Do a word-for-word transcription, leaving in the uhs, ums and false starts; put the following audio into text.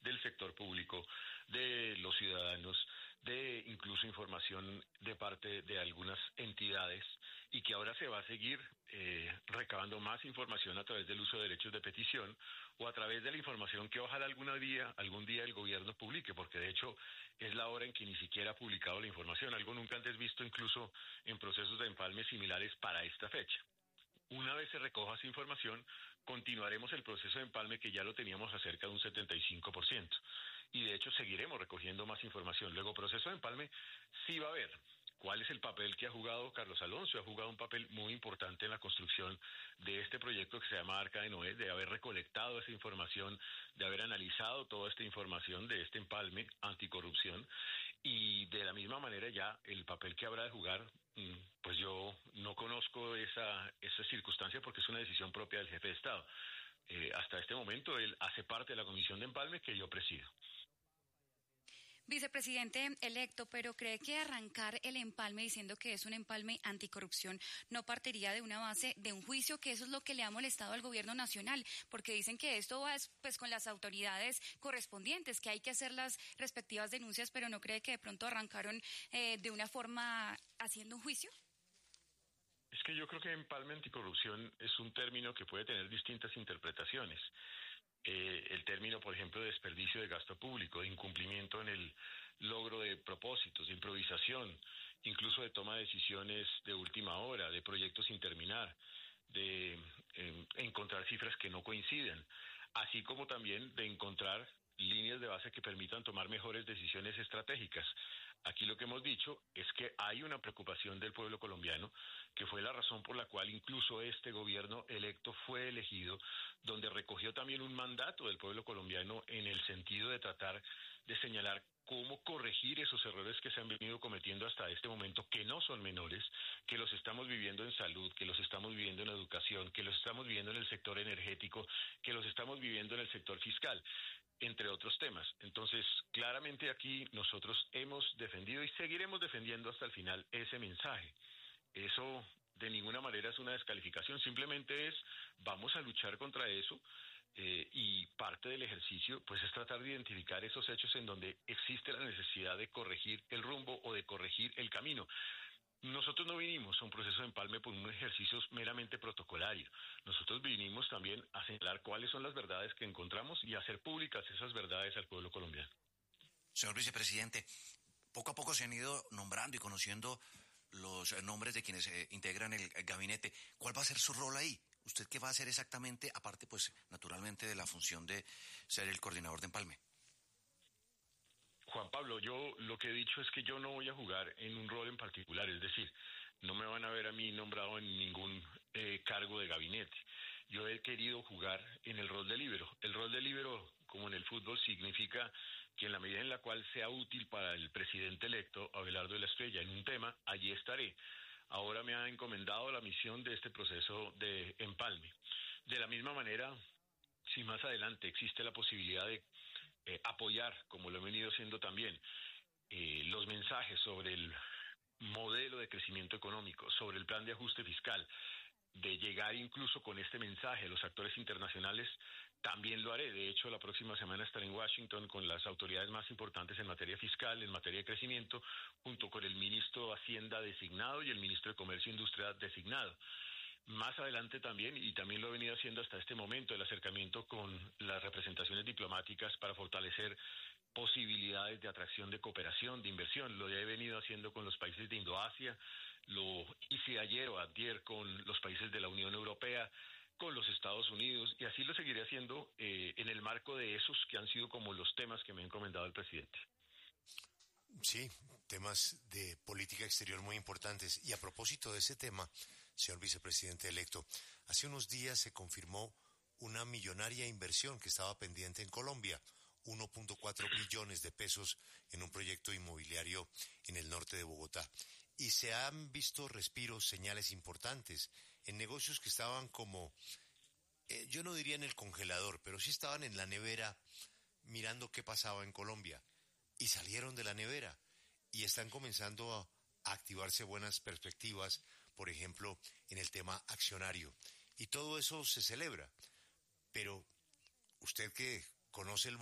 del sector público, de los ciudadanos, de incluso información de parte de algunas entidades, y que ahora se va a seguir eh, recabando más información a través del uso de derechos de petición o a través de la información que ojalá algún día, algún día el gobierno publique, porque de hecho es la hora en que ni siquiera ha publicado la información, algo nunca antes visto incluso en procesos de empalme similares para esta fecha. Una vez se recoja esa información, continuaremos el proceso de empalme, que ya lo teníamos a cerca de un setenta y cinco por ciento. Y de hecho seguiremos recogiendo más información. Luego, proceso de empalme sí va a haber. ¿Cuál es el papel que ha jugado Carlos Alonso? Ha jugado un papel muy importante en la construcción de este proyecto que se llama Arca de Noé, de haber recolectado esa información, de haber analizado toda esta información de este empalme anticorrupción, y de la misma manera ya el papel que habrá de jugar, pues yo no conozco esa, esa circunstancia porque es una decisión propia del jefe de Estado. Eh, hasta este momento él hace parte de la comisión de empalme que yo presido. Vicepresidente electo, pero ¿cree que arrancar el empalme diciendo que es un empalme anticorrupción no partiría de una base de un juicio, que eso es lo que le ha molestado al gobierno nacional? Porque dicen que esto va pues con las autoridades correspondientes, que hay que hacer las respectivas denuncias, pero ¿no cree que de pronto arrancaron eh, de una forma haciendo un juicio? Es que yo creo que empalme anticorrupción es un término que puede tener distintas interpretaciones. Eh, el término, por ejemplo, de desperdicio de gasto público, de incumplimiento en el logro de propósitos, de improvisación, incluso de toma de decisiones de última hora, de proyectos sin terminar, de eh, encontrar cifras que no coinciden, así como también de encontrar líneas de base que permitan tomar mejores decisiones estratégicas. Aquí lo que hemos dicho es que hay una preocupación del pueblo colombiano, que fue la razón por la cual incluso este gobierno electo fue elegido, donde recogió también un mandato del pueblo colombiano en el sentido de tratar de señalar cómo corregir esos errores que se han venido cometiendo hasta este momento, que no son menores, que los estamos viviendo en salud, que los estamos viviendo en educación, que los estamos viviendo en el sector energético, que los estamos viviendo en el sector fiscal, entre otros temas. Entonces, claramente aquí nosotros hemos defendido y seguiremos defendiendo hasta el final ese mensaje. Eso de ninguna manera es una descalificación, simplemente es, vamos a luchar contra eso, eh, y parte del ejercicio pues es tratar de identificar esos hechos en donde existe la necesidad de corregir el rumbo o de corregir el camino. Nosotros no vinimos a un proceso de empalme por un ejercicio meramente protocolario. Nosotros vinimos también a señalar cuáles son las verdades que encontramos y a hacer públicas esas verdades al pueblo colombiano. Señor vicepresidente, poco a poco se han ido nombrando y conociendo los nombres de quienes eh, integran el, el gabinete. ¿Cuál va a ser su rol ahí? ¿Usted qué va a hacer exactamente, aparte, pues, naturalmente, de la función de ser el coordinador de empalme? Juan Pablo, yo lo que he dicho es que yo no voy a jugar en un rol en particular, es decir, no me van a ver a mí nombrado en ningún eh, cargo de gabinete. Yo he querido jugar en el rol de líbero. El rol de líbero, como en el fútbol, significa que en la medida en la cual sea útil para el presidente electo, Abelardo de la Espriella, en un tema, allí estaré. Ahora me ha encomendado la misión de este proceso de empalme. De la misma manera, si más adelante existe la posibilidad de eh, apoyar, como lo he venido haciendo también, eh, los mensajes sobre el modelo de crecimiento económico, sobre el plan de ajuste fiscal, de llegar incluso con este mensaje a los actores internacionales, también lo haré. De hecho, la próxima semana estaré en Washington con las autoridades más importantes en materia fiscal, en materia de crecimiento, junto con el ministro de Hacienda designado y el ministro de Comercio e Industria designado. Más adelante también, y también lo he venido haciendo hasta este momento, el acercamiento con las representaciones diplomáticas para fortalecer posibilidades de atracción de cooperación, de inversión. Lo he venido haciendo con los países de Indoasia, lo hice ayer o antier con los países de la Unión Europea, con los Estados Unidos, y así lo seguiré haciendo eh, en el marco de esos que han sido como los temas que me ha encomendado el presidente. Sí, temas de política exterior muy importantes. Y a propósito de ese tema, señor vicepresidente electo, hace unos días se confirmó una millonaria inversión que estaba pendiente en Colombia, uno punto cuatro billones de pesos en un proyecto inmobiliario en el norte de Bogotá. Y se han visto respiros, señales importantes en negocios que estaban como, eh, yo no diría en el congelador, pero sí estaban en la nevera mirando qué pasaba en Colombia. Y salieron de la nevera y están comenzando a, a activarse buenas perspectivas, por ejemplo, en el tema accionario. Y todo eso se celebra. Pero usted que conoce el